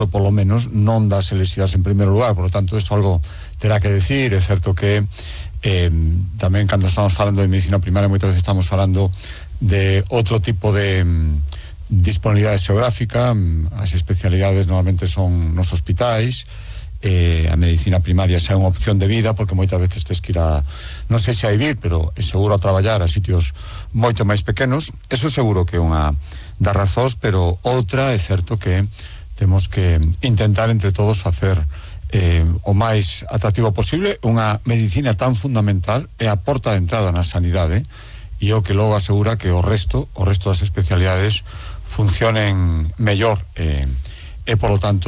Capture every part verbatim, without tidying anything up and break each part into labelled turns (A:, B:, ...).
A: por lo menos non das elexidas en primeiro lugar, por lo tanto eso algo terá que decir. É certo que eh, tamén cando estamos falando de medicina primaria moitas veces estamos falando de outro tipo de disponibilidade xeográfica. As especialidades normalmente son nos hospitais. Eh, a medicina primaria xa é unha opción de vida porque moitas veces tes que ir a, non sei se a vivir, pero é seguro a traballar a sitios moito máis pequenos. Eso seguro que é unha das razóns, pero outra é certo que temos que intentar entre todos facer eh, o máis atractivo posible unha medicina tan fundamental e a porta de entrada na sanidade, e o que logo asegura que o resto o resto das especialidades funcionen mellor, eh, e polo tanto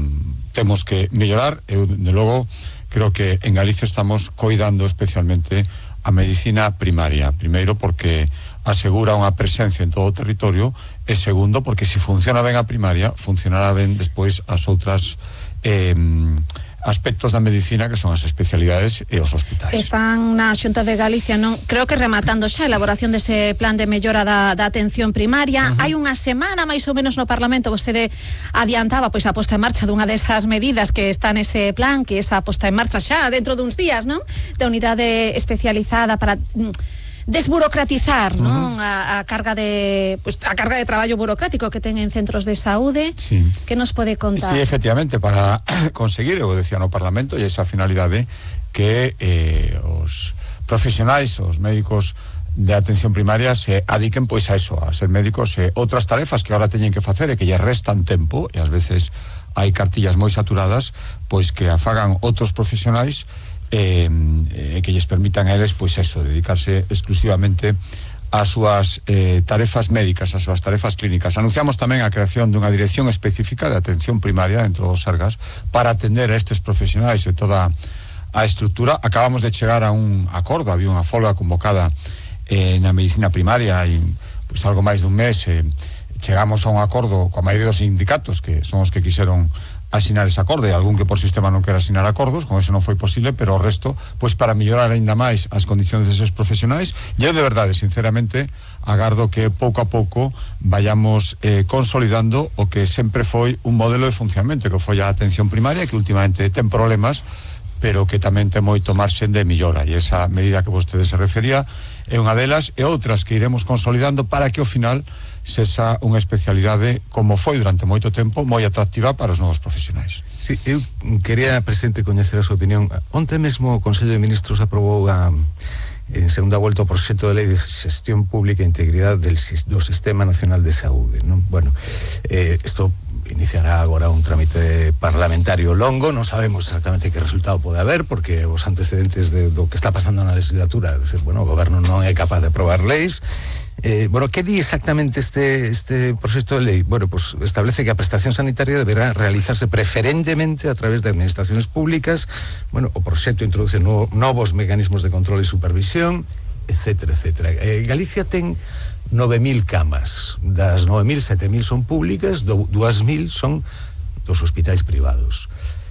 A: temos que mellorar. Eu, de logo, creo que en Galicia estamos coidando especialmente a medicina primaria. Primeiro, porque asegura unha presencia en todo o territorio, e segundo, porque se funciona ben a primaria, funcionará ben despois as outras eh, aspectos da medicina, que son as especialidades e os hospitais.
B: Están na Xunta de Galicia, non? Creo que rematando xa a elaboración dese plan de mellora da, da atención primaria. Uh-huh. Hai unha semana máis ou menos no Parlamento vostede adiantaba pois a posta en marcha dunha desas medidas que está nese plan, que esa posta en marcha xa dentro duns días, non? Da unidade especializada para desburocratizar, uh-huh, non? A, a carga de pues, a carga de traballo burocrático que ten en centros de saúde.
A: Sí.
B: Que nos pode contar?
A: Sí, efectivamente, para conseguir, eu decía no Parlamento, e esa finalidade que eh, os profesionais, os médicos de atención primaria se adiquen pois a eso, a ser médicos e outras tarefas que agora teñen que facer e que lle restan tempo, e ás veces hai cartillas moi saturadas, pois que a fagan outros profesionais eh, eh, que lles permitan a eles pois eso, dedicarse exclusivamente ás súas eh, tarefas médicas, ás súas tarefas clínicas. Anunciamos tamén a creación dunha dirección específica de atención primaria dentro dos Sergas para atender a estes profesionais e toda a estrutura. Acabamos de chegar a un acordo, había unha folga convocada eh, na medicina primaria e pois algo máis dun mes eh, chegamos a un acordo coa maioría dos sindicatos, que son os que quixeron asinar ese acordo, e algún que por sistema non quere asinar acordos, con eso non foi posible, pero o resto, pois para mellorar aínda máis as condicións deses profesionais. E eu de verdade, sinceramente, agardo que pouco a pouco vayamos eh, consolidando o que sempre foi un modelo de funcionamento, que foi a atención primaria, que últimamente ten problemas, pero que tamén ten moito marxen de millora, e esa medida que vostede se refería é unha delas, e outras que iremos consolidando para que ao final sexa unha especialidade, como foi durante moito tempo, moi atractiva para os novos profesionais.
C: Sí, eu quería, presidente, coñecer a súa opinión. Onte mesmo o Consello de Ministros aprobou a, en segunda volta o proxecto de lei de xestión pública e integridade del, do Sistema Nacional de Saúde, non? Bueno, eh, isto iniciará agora un trámite parlamentario longo, non sabemos exactamente que resultado pode haber, porque os antecedentes de, do que está pasando na legislatura, é dicir, bueno, o goberno non é capaz de aprobar leis. Eh, bueno, que di exactamente este, este proxecto de lei? Bueno, pues establece que a prestación sanitaria deberá realizarse preferentemente a través de administraciones públicas. Bueno, o proxecto introduce no, novos mecanismos de control e supervisión, etcétera, etcétera. Eh, Galicia ten nove mil camas, das nove mil, sete mil son públicas, dúas mil son dos hospitais privados.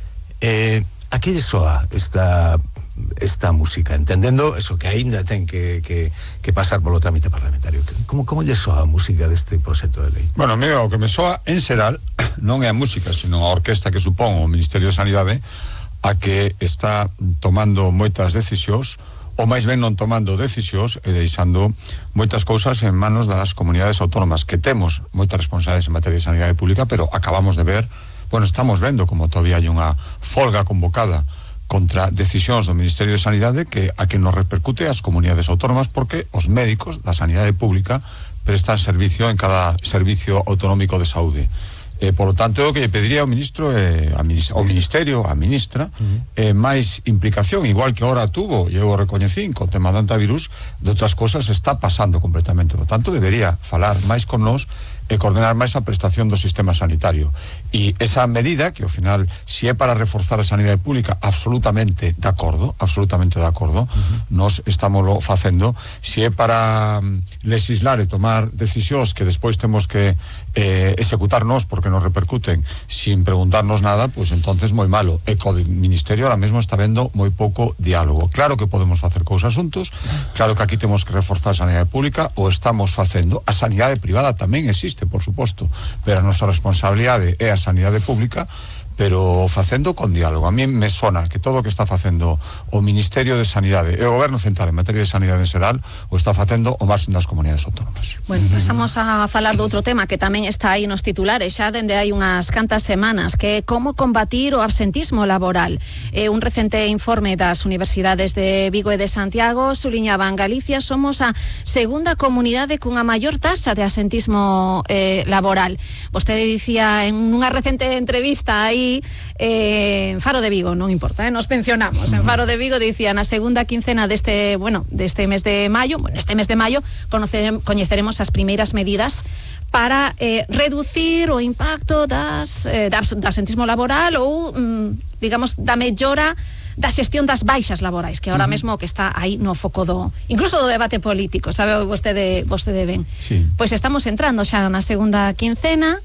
C: Eh, a que lle soa esta esta música, entendendo eso que aínda ten que, que, que pasar polo trámite parlamentario? Como, como lle soa a música deste proxecto de lei?
A: Bueno, mira, o que me soa en xeral non é a música, sino a orquesta que supón o Ministerio de Sanidade, a que está tomando moitas decisións, ou máis ben non tomando decisións e deixando moitas cousas en manos das comunidades autónomas, que temos moitas responsabilidades en materia de sanidade pública, pero acabamos de ver, bueno, estamos vendo como todavía hai unha folga convocada contra decisións do Ministerio de Sanidade que a que nos repercute as comunidades autónomas, porque os médicos da sanidade pública prestan servicio en cada servicio autonómico de saúde. Eh, por lo tanto, o que lle pediría ao ministro eh, a minis- ao ministerio, a ministra, uh-huh, eh, máis implicación, igual que ahora tuvo, e eu o recoñecín co tema do antivirus, de outras cosas está pasando completamente. Por lo tanto, debería falar máis con nós e coordenar máis a prestación do sistema sanitario. E esa medida, que ao final, se é para reforzar a sanidade pública, absolutamente de acordo, absolutamente de acordo, uh-huh, nós estamos lo facendo. Se é para um, legislar e tomar decisións que despois temos que eh, executarnos porque nos repercuten sin preguntarnos nada, pois pues, entonces moi malo. E co Ministerio ahora mesmo está vendo moi pouco diálogo. Claro que podemos facer cousas xuntos, claro que aquí temos que reforzar a sanidade pública, o estamos facendo. A sanidade privada tamén existe existe, por suposto, pero a nosa responsabilidade é a sanidade pública, pero facendo con diálogo. A mí me sona que todo o que está facendo o Ministerio de Sanidade e o Goberno Central en materia de sanidade en xeral o está facendo o máximo das comunidades autónomas.
B: Bueno, pasamos a falar de outro tema que tamén está aí nos titulares xa dende hai unhas cantas semanas, que é como combatir o absentismo laboral. Eh, un recente informe das universidades de Vigo e de Santiago suliñaba en Galicia somos a segunda comunidade cunha maior taxa de absentismo eh, laboral. Vostede dicía en unha recente entrevista aí Eh, en Faro de Vigo, non importa, eh, nos pensionamos. En Faro de Vigo dicía na segunda quincena deste, bueno, deste mes de maio, bueno, este mes de maio conoceremos, coñeceremos as primeiras medidas para eh, reducir o impacto das eh, da absentismo laboral ou, mm, digamos, da mellora da xestión das baixas laborais, que ahora uh-huh. mesmo que está aí no foco do, incluso do debate político, sabe vostede, vostede ben.
A: Sí.
B: Pois estamos entrando xa na segunda quincena.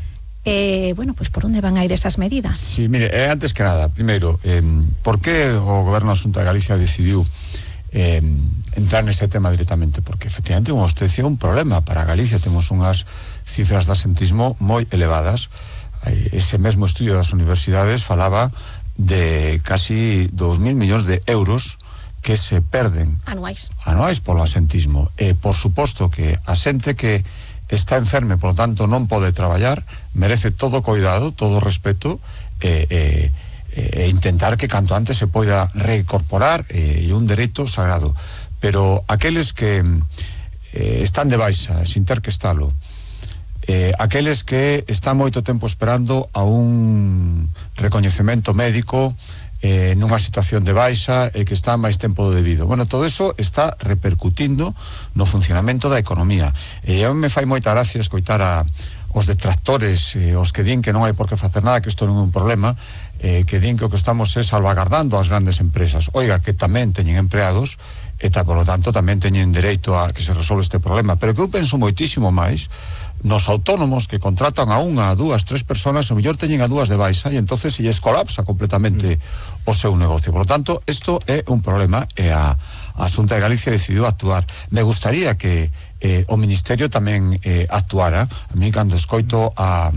B: Eh, bueno, pues por onde van a ir esas medidas?
A: Sí, mire, eh, antes que nada, primeiro, eh, por que o Goberno da Xunta de Galicia decidiu eh, entrar neste tema directamente? Porque efectivamente, como usted decía, un problema para Galicia, temos unhas cifras de absentismo moi elevadas. Ese mesmo estudio das universidades falaba de casi dos mil millóns de euros que se perden
B: anuais,
A: anuais polo absentismo. E, por suposto, que a xente que está enferme, por lo tanto non pode traballar, merece todo cuidado, todo respeto e eh, eh, eh, intentar que canto antes se poida reincorporar e eh, un dereito sagrado. Pero aqueles que eh, están de baixa sin ter que estalo, eh, aqueles que están moito tempo esperando a un recoñecemento médico eh, nunha situación de baixa e eh, que está máis tempo do debido. Bueno, todo eso está repercutindo no funcionamento da economía. E eu me fai moita gracia escoitar a os detractores, eh, os que din que non hai por que facer nada, que isto non é un problema, eh, que din que o que estamos é salvagardando as grandes empresas. Oiga, que tamén teñen empleados e, tá, por lo tanto, tamén teñen dereito a que se resolve este problema. Pero que eu penso moitísimo máis nos autónomos que contratan a unha, a dúas, tres personas, o mellor teñen a dúas de baixa e entonces se lles colapsa completamente mm. o seu negocio. Por lo tanto, isto é un problema e a, a Xunta de Galicia decidiu actuar. Me gustaría que eh, o Ministerio tamén eh, actuara. A mí, cando escoito a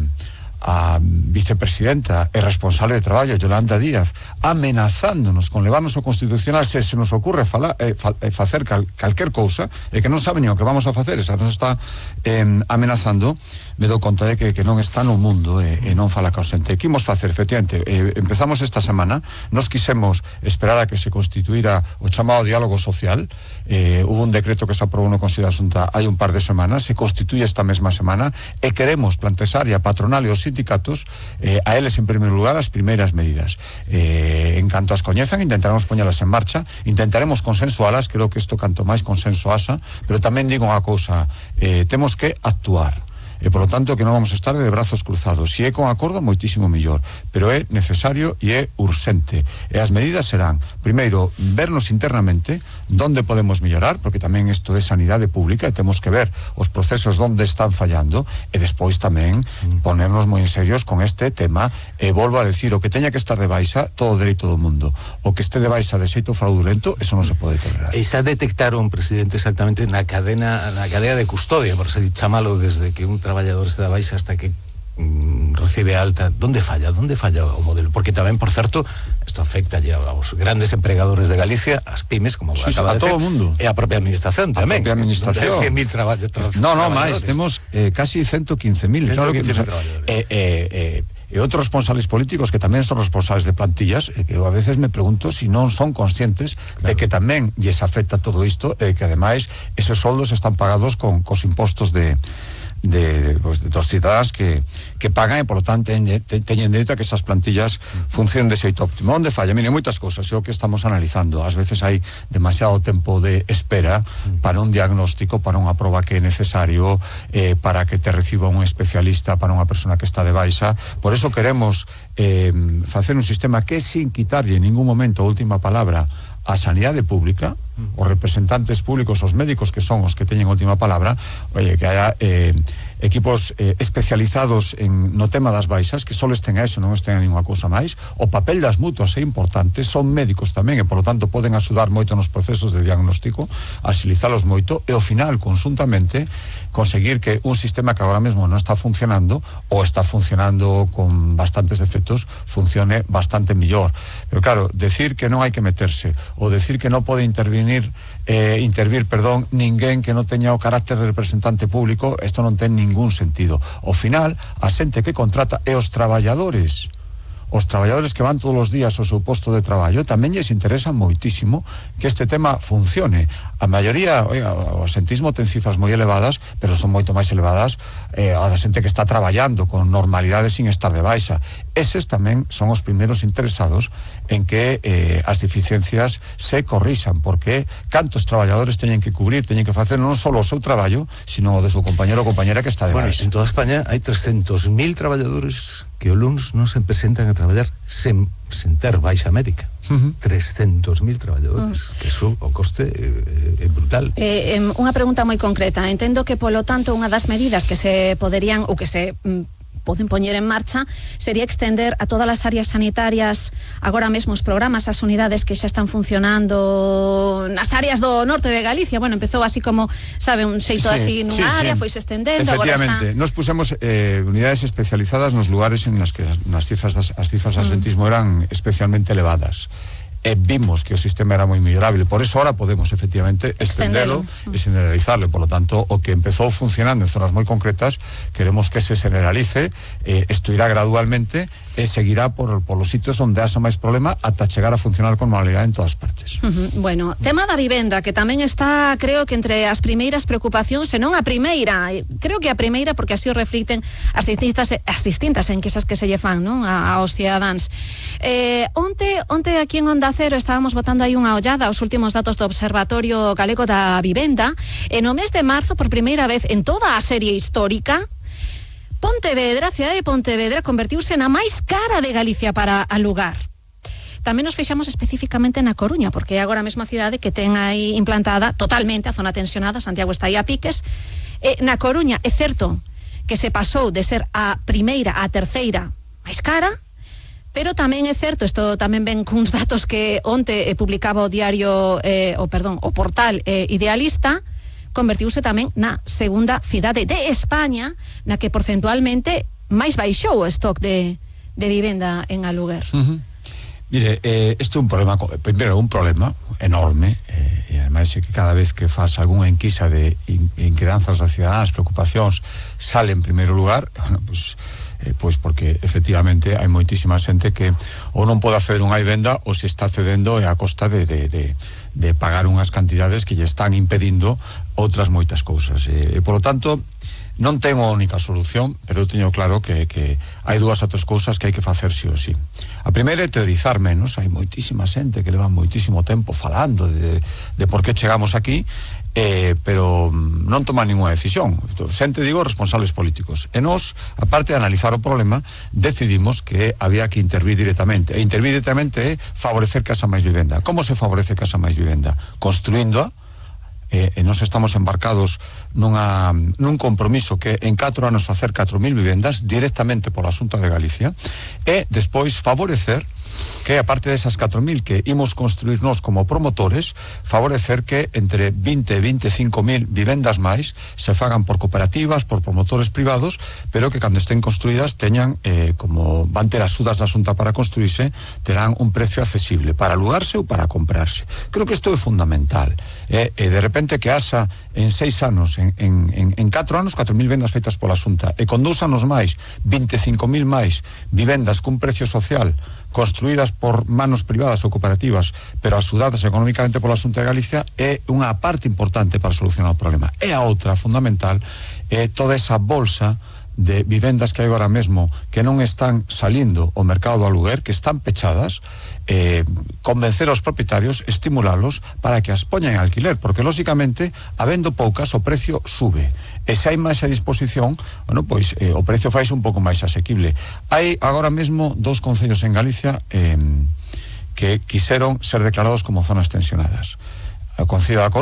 A: a vicepresidenta e responsable de traballo Yolanda Díaz amenazándonos con levarnos ao Constitucional se se nos ocurre falar, eh, fa, eh, facer cal, calquer cousa e que non sabe nin o que vamos a facer, esa nos está eh, amenazando, me dou conta de que, que non está no mundo e, e non fala ca xente. Que imos facer, efectivamente, eh, empezamos esta semana, nos quisemos esperar a que se constituíra o chamado diálogo social, eh, hubo un decreto que se aprobou no Consello da Xunta hai un par de semanas, se constituye esta mesma semana e queremos plantexar a patronal e os sindicatos eh, a eles en primeiro lugar as primeiras medidas. Eh, en canto as coñezan, intentaremos poñelas en marcha, intentaremos consensualas, creo que isto canto máis consenso asa, pero tamén digo unha cousa, eh, temos que actuar. E, por lo tanto, que non vamos a estar de brazos cruzados. Si é con acordo, moitísimo millor, pero é necesario e é urxente. E as medidas serán, primeiro, vernos internamente donde podemos mellorar, porque tamén isto é sanidade pública e temos que ver os procesos donde están fallando, e despois tamén ponernos moi en serios con este tema. E volvo a decir, o que teña que estar de baixa, todo o dereito do mundo. O que este de baixa de xeito fraudulento, eso non se pode tolerar.
C: E xa detectaron, presidente, exactamente na cadena, na cadea de custodia, por se chamalo, desde que un traballador este da baixa hasta que mm, recibe alta, donde falla, donde falla o modelo? Porque tamén, por certo, isto afecta ya aos grandes empregadores de Galicia, as pymes, como
A: sí,
C: acaba
A: a
C: de
A: todo o mundo,
C: e a propia administración tamén.
A: A propia administración.
C: cien mil traballadores.
A: No, no, máis, temos eh, casi ciento quince mil. Claro que temos, eh, eh, eh, e outros responsables políticos que tamén son responsables de plantillas, e que eu a veces me pregunto se si non son conscientes claro. de que tamén lles afecta todo isto, e que ademais esos soldos están pagados con cos impostos de de, pues, de dos cidadás que, que pagan e, por lo tanto, teñen, teñen dereito a que esas plantillas funcionen de xeito óptimo. Onde falla? Mire, moitas cousas, é o que estamos analizando. Ás veces hai demasiado tempo de espera para un diagnóstico, para unha proba que é necesario, eh, para que te reciba un especialista, para unha persona que está de baixa. Por eso queremos eh, facer un sistema que, sin quitarlle en ningún momento a última palabra a sanidade pública, os representantes públicos, os médicos que son os que teñen a última palabra, oye, que haya eh, equipos eh, especializados en, no tema das baixas, que só estén a eso, non estén a ninguna cousa máis. O papel das mutuas é importante, son médicos tamén, e polo tanto poden axudar moito nos procesos de diagnóstico, axilizalos moito, e ao final, consuntamente, conseguir que un sistema que agora mesmo non está funcionando, ou está funcionando con bastantes defectos, funcione bastante millor. Pero claro, decir que non hai que meterse, ou decir que non pode intervenir eh, intervir, perdón, ninguén que non teña o carácter de representante público, isto non ten ningún sentido. Ao final, a xente que contrata e os traballadores, os traballadores que van todos os días ao seu posto de traballo, tamén lles interesa moitísimo que este tema funcione. A maioría, oiga, o asentismo ten cifras moi elevadas, pero son moito máis elevadas eh, a da xente que está traballando con normalidade sin estar de baixa. Eses tamén son os primeiros interesados en que eh, as deficiencias se corrixan, porque cantos traballadores teñen que cubrir, teñen que facer non só o seu traballo, sino o de seu compañero ou compañera que está de
C: bueno,
A: baixa.
C: En toda España hai trescentos mil traballadores que o luns non se presentan a traballar sen, sen ter baixa médica. Uh-huh. trescentos mil traballadores, uh-huh. que eso, o coste é, é brutal.
B: Eh, eh, unha pregunta moi concreta. Entendo que, polo tanto, unha das medidas que se poderían, ou que se mm, poden poñer en marcha, sería extender a todas as áreas sanitarias agora mesmo os programas, as unidades que xa están funcionando nas áreas do norte de Galicia. Bueno, empezou así como, sabe, un xeito
A: sí,
B: así nunha
A: sí,
B: área,
A: sí.
B: foi se estendendo, agora
A: efectivamente,
B: está...
A: nos pusemos eh, unidades especializadas nos lugares en las que nas cifras das, as cifras de asentismo mm. eran especialmente elevadas. E vimos que o sistema era moi mellorable, por eso ahora podemos efectivamente extendelo e generalizarlo. Por lo tanto, o que empezou funcionando en zonas moi concretas, queremos que se generalice, eh, isto irá gradualmente e seguirá por, por los sitios onde haxa máis problema ata chegar a funcionar con normalidade en todas partes.
B: Uh-huh. Bueno, tema da vivenda, que tamén está, creo que entre as primeiras preocupacións, e non a primeira, creo que a primeira, porque así o reflicten as distintas as distintas enquisas que se lle fan, non, a, aos cidadáns. Eh, onte, onte aquí en Onda Cero estábamos botando aí unha ollada aos últimos datos do Observatorio Galego da Vivenda, e no mes de marzo, por primeira vez en toda a serie histórica, Pontevedra, a cidade de Pontevedra, convertiuse na máis cara de Galicia para alugar. Tamén nos fixamos especificamente na Coruña, porque é agora mesmo a cidade que ten aí implantada totalmente a zona tensionada, Santiago está aí a piques. E na Coruña é certo que se pasou de ser a primeira a terceira máis cara, pero tamén é certo, isto tamén ven cuns datos que onte eh, publicaba o diario, eh, o perdón, o portal eh, Idealista, convertiuse tamén na segunda cidade de España na que porcentualmente máis baixou o stock de, de vivenda en aluguer.
A: Uh-huh. Mire, eh, isto é un problema, primeiro un problema enorme, eh, e ademais é que cada vez que faz algunha enquisa de in, inquedanzas das cidadanas, preocupacións, sale en primeiro lugar, bueno, pues, eh, pois porque efectivamente hai moitísima xente que ou non pode acceder unha vivenda ou se está cedendo a costa de, de, de, de pagar unhas cantidades que lle están impedindo outras moitas cousas, e, e polo tanto non ten unha única solución, pero eu teño claro que, que hai dúas outras cousas que hai que facer sí ou sí. A primeira é teorizar menos. Hai moitísima xente que leva moitísimo tempo falando de, de por que chegamos aquí, eh, pero non toma ninguna decisión. Xente, digo, responsables políticos. E nós, aparte de analizar o problema, decidimos que había que intervir directamente. E intervir directamente é favorecer que haxa máis vivenda. Como se favorece que haxa máis vivenda? Construíndoa. Eh, e nos estamos embarcados nunha, nun compromiso que en catro anos facer catro mil vivendas directamente pola Xunta de Galicia, e despois favorecer que, aparte desas catro mil que imos construir nós como promotores, favorecer que entre vinte e vinte e cinco mil vivendas máis se fagan por cooperativas, por promotores privados, pero que cando estén construídas teñan, eh, como van ter axudas da Xunta para construirse, terán un precio accesible para alugarse ou para comprarse. Creo que isto é fundamental. E, e de repente que haxa en seis anos, en, en, en catro anos, catro mil vendas feitas pola Xunta, e con dous anos máis, vinte e cinco mil máis vivendas cun precio social construídas por manos privadas ou cooperativas, pero axudadas económicamente pola Xunta de Galicia, é unha parte importante para solucionar o problema. E a outra fundamental é toda esa bolsa de vivendas que hai agora mesmo que non están salindo ao mercado do aluguer, que están pechadas, eh, convencer aos propietarios, estimulalos para que as poñan en alquiler, porque lógicamente, habendo poucas, o precio sube. E se hai máis a disposición, bueno, pois eh, o precio faixe un pouco máis asequible. Hai agora mesmo dous concellos en Galicia eh, que quixeron ser declarados como zonas tensionadas. O Concello da Coruña,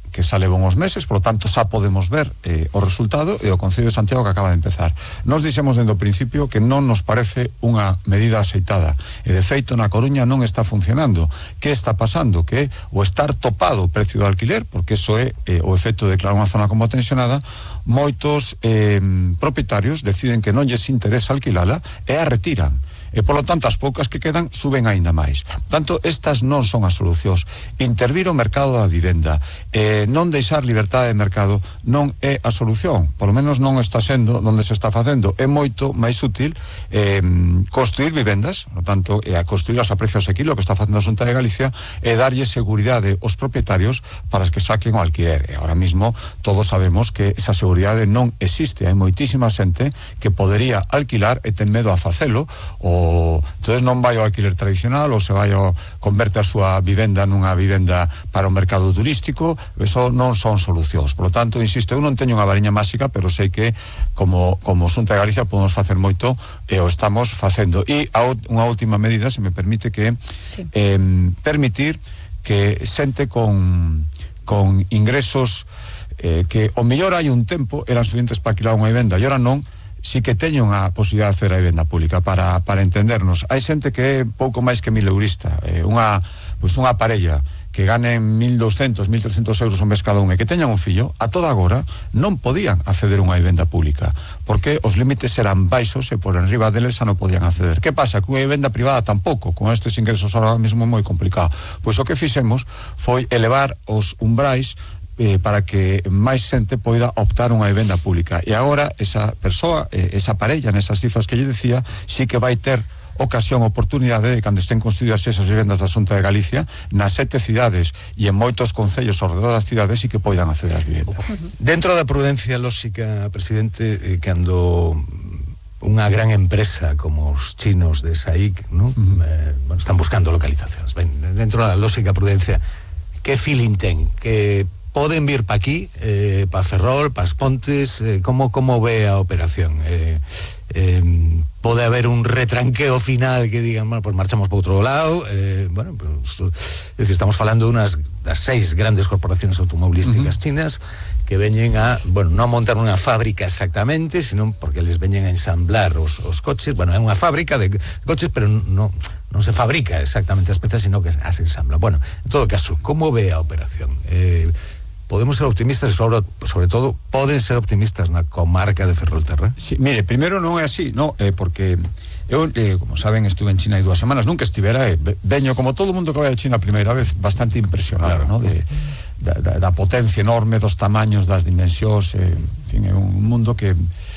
A: que xa levan uns meses, por lo tanto xa podemos ver eh, o resultado, e o Concello de Santiago que acaba de empezar. Nos dixemos dende o principio que non nos parece unha medida aceitada, e de feito na Coruña non está funcionando. Que está pasando? Que o estar topado o precio do alquiler, porque eso é eh, o efecto de declarar unha zona como tensionada, moitos eh, propietarios deciden que non lles interesa alquilala e a retiran. E, polo tanto, as poucas que quedan suben aínda máis. Tanto, estas non son as solucións. Intervir o mercado da vivenda, eh, non deixar liberdade de mercado, non é a solución. Por lo menos non está sendo onde se está facendo. É moito máis útil eh, construir vivendas, por tanto, e a construirlas a precio asequible, o que está facendo a Xunta de Galicia, e darlle seguridade aos propietarios para que saquen o alquiler. E ahora mismo todos sabemos que esa seguridade non existe. Hai moitísima xente que podería alquilar e ten medo a facelo, o entonces non vai ao alquiler tradicional, ou se vai ao, converte a súa vivenda nunha vivenda para o mercado turístico. Eso non son solucións. Por lo tanto, insisto, eu non teño unha variña máxica, pero sei que como, como Xunta de Galicia podemos facer moito, e o estamos facendo. E a, unha última medida, se me permite, que sí. eh, permitir que xente con, con ingresos eh, que o mellor hai un tempo eran suficientes para alquilar unha vivenda, e ora non, si que teñen a posibilidade de hacer a vivenda pública. Para, para entendernos, hai xente que é pouco máis que mil eurista, eh, unha, pues unha parella que ganen mil doscientos, mil trescientos euros un mes cada un e que teñan un fillo, a toda agora non podían acceder a unha vivenda pública, porque os límites eran baixos e por enriba deles xa non podían acceder. Que pasa? Que unha vivenda privada tampouco, con estes ingresos ahora mesmo é moi complicado. Pois o que fixemos foi elevar os umbrais Eh, para que máis xente poida optar unha vivenda pública. E agora esa persoa, eh, esa parella, nesas cifras que lle decía, sí que vai ter ocasión, oportunidade de, cando estén construídas esas vivendas da Xunta de Galicia, nas sete cidades e en moitos concellos ao redor das cidades, sí que poidan acceder ás vivendas.
C: Dentro da prudencia lóxica, presidente, eh, cando unha gran empresa como os chinos de S A I C, ¿no? Uh-huh. eh, bueno, están buscando localizacións. Ben, dentro da lóxica prudencia, que feeling ten? Que poden vir pa aquí, eh, pa Ferrol, pa As Pontes, eh, como, como ve a operación? Eh, eh, pode haber un retranqueo final que digan, bueno, pues marchamos pa outro lado, eh, bueno, pues, es decir, estamos falando de unas das seis grandes corporaciones automovilísticas uh-huh. chinas que veñen a, bueno, non montar unha fábrica exactamente, sino porque les veñen a ensamblar os, os coches. Bueno, é unha fábrica de coches, pero non non se fabrica exactamente as pezas, sino que as ensambla. Bueno, en todo caso, como ve a operación? Eh, podemos ser optimistas e sobre, sobre todo poden ser optimistas na comarca de Ferrolterra?
A: Sí, mire, primeiro non é así, no, eh, porque eu, eh, como saben, estuve en China hai dúas semanas, nunca estivera, eh, veño como todo o mundo que vai a China a primeira vez, bastante impresionado, claro, no, de, da, da, da potencia enorme, dos tamaños, das dimensións, eh, en fin, é un mundo que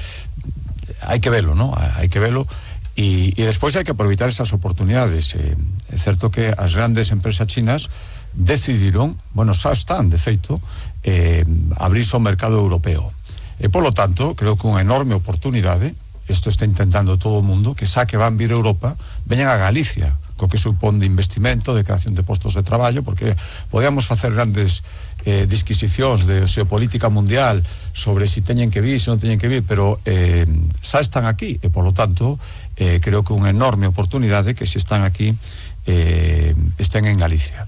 A: hai que velo, no, hai que velo. E, e despois hai que aproveitar esas oportunidades. Eh, é certo que as grandes empresas chinas decidiron, bueno, xa están, de feito, eh, abrirse ao mercado europeo. E, polo tanto, creo que unha enorme oportunidade, isto está intentando todo o mundo, que xa que van vir a Europa, veñan a Galicia, co que supón de investimento, de creación de postos de traballo, porque podíamos facer grandes eh, disquisicións de xeopolítica mundial sobre si teñen que vir, si non teñen que vir, pero eh, xa están aquí, e, polo tanto, eh, creo que unha enorme oportunidade que se están aquí eh, estén en Galicia.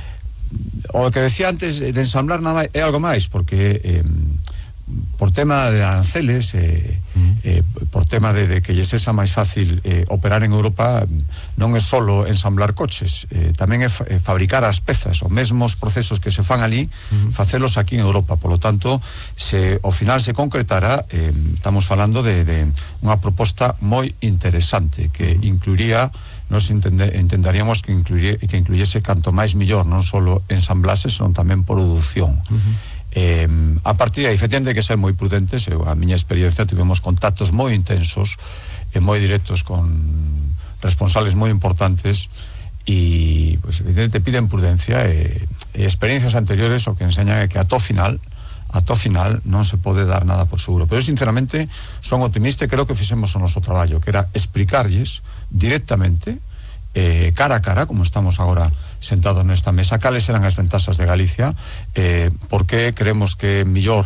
A: O que decía antes de ensamblar nada é algo máis, porque eh, por tema de aranceles eh, mm. eh, por tema de, de que lle sexa máis fácil eh, operar en Europa, non é solo ensamblar coches, eh, tamén é fa- fabricar as pezas, os mesmos procesos que se fan ali, mm. facelos aquí en Europa. Por lo tanto, se ao final se concretara, eh, estamos falando de, de unha proposta moi interesante que mm. incluiría, nos entende, entenderíamos que, incluye, que incluyese canto máis millor, non solo ensamblases, senón tamén produción. Uh-huh. Eh, a partir de aí, efectivamente, hai que ser moi prudentes. Eu, a miña experiencia, tivemos contactos moi intensos e moi directos con responsables moi importantes e, pues, evidentemente, piden prudencia e, e experiencias anteriores o que enseñan é que a to final a to final non se pode dar nada por seguro. Pero, sinceramente, son optimista e creo que fixemos o noso traballo, que era explicarlles directamente, eh, cara a cara, como estamos agora sentados nesta mesa, cales eran as ventaxas de Galicia, eh, porque creemos que é millor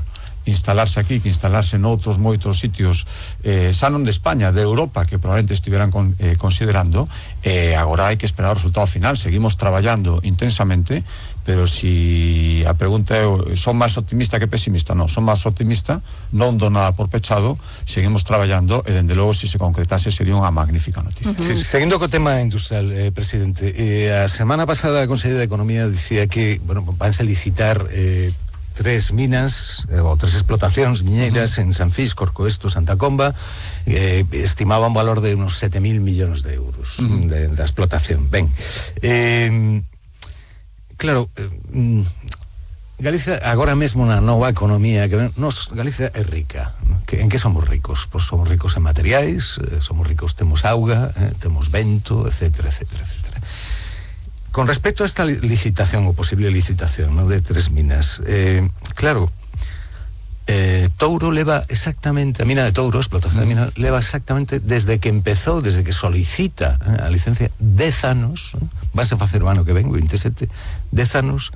A: instalarse aquí que instalarse noutros moitos sitios eh, xa non de España, de Europa, que probablemente estiveran con, eh, considerando. Eh, agora hai que esperar o resultado final. Seguimos traballando intensamente, pero si a pregunta é son máis optimista que pesimista, non, son máis optimista, non do nada por pechado, seguimos traballando e dende logo se se concretase sería unha magnífica noticia.
C: Uh-huh. Sí, seguindo co tema industrial, eh, presidente, eh, a semana pasada a Conselleira de Economía dicía que, bueno, vanse licitar eh, tres minas eh, ou tres explotacións miñeiras uh-huh. en San Fis, Corcoesto, Santa Comba, eh, estimaba un valor de unos sete mil millóns de euros uh-huh. de, da explotación. Ben, eh, claro, eh, Galicia agora mesmo na nova economía que nos, Galicia é rica, ¿no? Que, en que somos ricos? Pois somos ricos en materiais, eh, somos ricos, temos auga, eh, temos vento, etcétera, etcétera, etcétera. Con respecto a esta licitación ou posible licitación, ¿no? de tres minas, eh, claro, eh, Touro leva exactamente, a mina de Touro, a explotación de mina, leva exactamente desde que empezou, desde que solicita eh, a licencia, dez anos, ¿eh? Vanse facer o ano que ven, veintisiete, dez anos.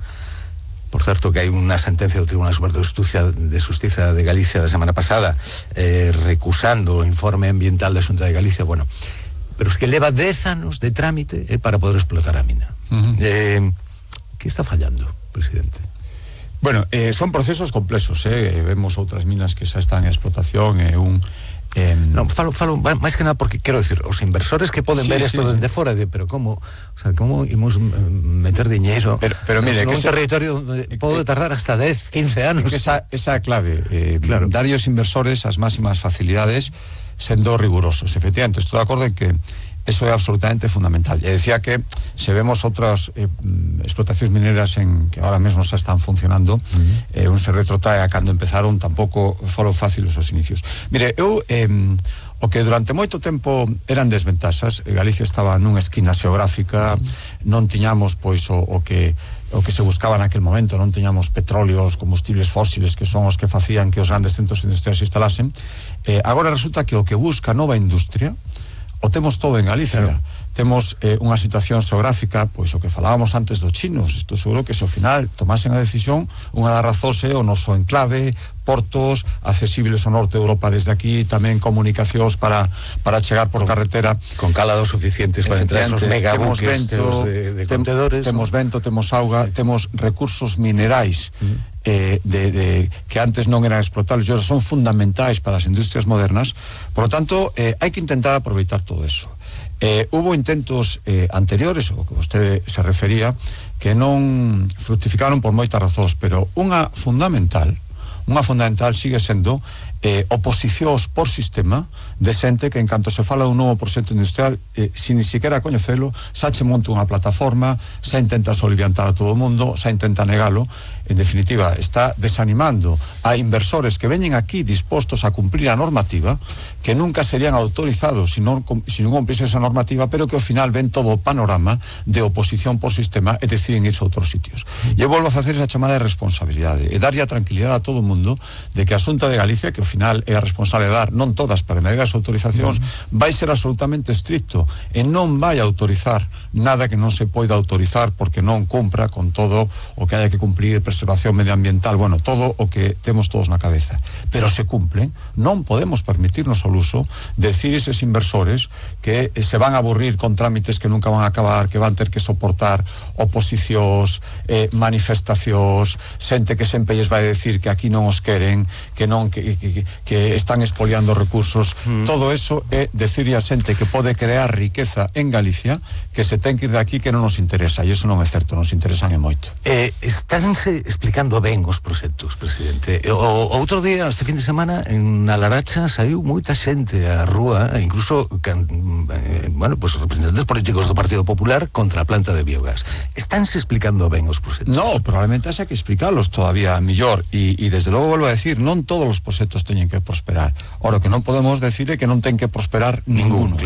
C: Por certo que hai unha sentencia do Tribunal Superior de Justicia de, Justicia de Galicia da semana pasada eh, recusando o informe ambiental da Xunta de Galicia, bueno, pero es que leva dez anos de trámite eh, para poder explotar a mina. Uh-huh. eh, que está fallando, presidente?
A: Bueno, eh, son procesos complexos, eh? Vemos outras minas que xa están en explotación e eh, un Eh,
C: no, falo, falo máis que nada porque quero decir, os inversores que poden sí, ver isto sí, desde sí. fora, de, pero como, o sea, como imos meter diñeiro
A: pero, pero mire,
C: en un
A: que
C: territorio onde eh, pode tardar hasta dez, quince anos.
A: Que esa, esa clave, eh, claro. Dar aos inversores as máximas facilidades sendo rigurosos. Efectivamente, estou de acordo en que eso é absolutamente fundamental. E decía que se vemos outras eh, explotacións mineras en que ahora mesmo xa están funcionando, uh-huh. eh, un se retrotrae a cando empezaron, tampouco foron fáciles os inicios. Mire, eu eh, o que durante moito tempo eran desventaxas, Galicia estaba nunha esquina xeográfica, uh-huh. non tiñamos pois o, o que o que se buscaba naquel momento, non tiñamos petróleos, combustibles fósiles que son os que facían que os grandes centros industriais se instalasen. Eh, agora resulta que o que busca nova industria o temos todo en Galicia. Claro. Temos eh, unha situación xeográfica, pois o que falábamos antes dos chinos. Estou seguro que se ao final tomasen a decisión, unha das razóns é o noso enclave, portos accesibles ao norte de Europa desde aquí, tamén comunicacións para para chegar por con, carretera
C: con calados suficientes para entrar esos megabuques de, de contedores.
A: Temos ¿no? vento, temos auga, sí. temos recursos minerais uh-huh. eh, de, de, que antes non eran explotables e ahora son fundamentais para as industrias modernas. Por lo tanto, eh, hai que intentar aproveitar todo eso. Eh, hubo intentos eh, anteriores, o que vostede se refería, que non fructificaron por moitas razóns, pero unha fundamental unha fundamental sigue sendo eh, oposicións por sistema de xente que en canto se fala dun novo proxecto industrial eh, sin ni siquiera coñecelo, xa che monta unha plataforma, xa intenta soliviantar a todo o mundo, xa intenta negalo. En definitiva, está desanimando a inversores que veñen aquí dispostos a cumplir a normativa, que nunca serían autorizados si non, si non cumplise esa normativa, pero que ao final ven todo o panorama de oposición por sistema e deciden irse a outros sitios. E eu volvo a facer esa chamada de responsabilidade e darlle a tranquilidade a todo o mundo de que a Xunta de Galicia, que ao final é a responsable de dar, non todas, pero na das autorizacións, mm. vai ser absolutamente estricto e non vai autorizar nada que non se poida autorizar porque non cumpra con todo o que haya que cumplir, preservación medioambiental, bueno, todo o que temos todos na cabeza. Pero se cumplen, non podemos permitirnos o luso de decir eses inversores que se van a aburrir con trámites que nunca van a acabar, que van ter que soportar oposicións, eh, manifestacións, xente que sempre lles vai decir que aquí non os queren, que non que, que, que están expoliando recursos. Mm. Todo eso é decirle a xente que pode crear riqueza en Galicia que se ten que ir de aquí que non nos interesa, e iso non é certo, nos interesan é moito.
C: Eh, estánse explicando ben os proxectos, presidente. O, o outro día, este fin de semana, en a Laracha saiu moita xente á rúa, incluso can, eh, bueno, pues representantes políticos do Partido Popular contra a planta de biogás. Estánse explicando ben os proxectos?
A: No, probablemente hai que explicarlos todavía mellor, e, e desde logo volvo a decir, non todos os proxectos teñen que prosperar. Ora, o que non podemos decir é que non ten que prosperar ninguno.
C: Claro.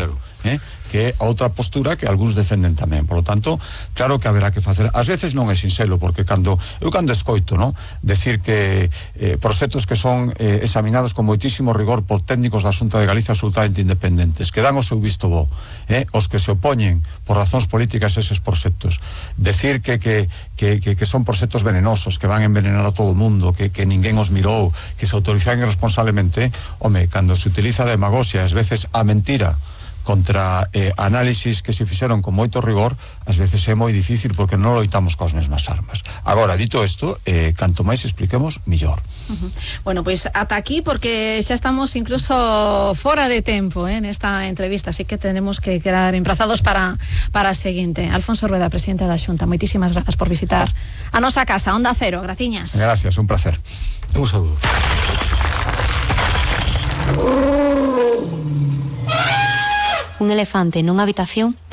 A: eh? Que é outra postura que algúns defenden tamén. Por lo tanto, claro que haberá que facer. Ás veces non é sinxelo, porque cando eu cando escoito, no, decir que eh, proxectos que son eh, examinados con moitísimo rigor por técnicos da Xunta de Galicia absolutamente independentes, que dan o seu visto bo, eh, os que se opoñen por razóns políticas a eses proxectos, decir que que, que, que, que son proxectos venenosos, que van a envenenar a todo o mundo, que, que ninguén os mirou, que se autorizaron irresponsablemente, home, cando se utiliza a demagoxia, ás veces a mentira, contra eh, análisis que se fixeron con moito rigor, ás veces é moi difícil porque non loitamos coas mesmas armas. Agora, dito isto, eh, canto máis expliquemos, millor.
B: Uh-huh. Bueno, pois pues, ata aquí, porque xa estamos incluso fora de tempo eh, nesta entrevista, así que tenemos que quedar emprazados para, para a seguinte. Alfonso Rueda, presidente da Xunta, moitísimas grazas por visitar a nosa casa, Onda Cero, graciñas.
A: Gracias, un placer.
C: Un saludo.
D: Un elefante nunha habitación